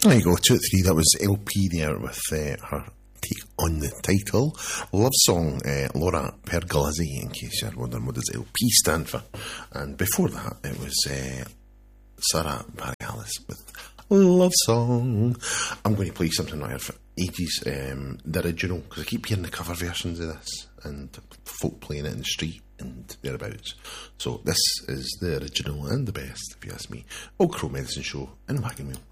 There you go, 2 at 3. That was LP there with her take on the title. Love Song, Laura Pergolesi, in case you're wondering what does LP stand for. And before that, it was Sarah Bareilles with Love Song. I'm going to play something I heard for ages, the original, because I keep hearing the cover versions of this and folk playing it in the street and thereabouts. So this is the original and the best, if you ask me. Old Crow Medicine Show in Wagon Wheel.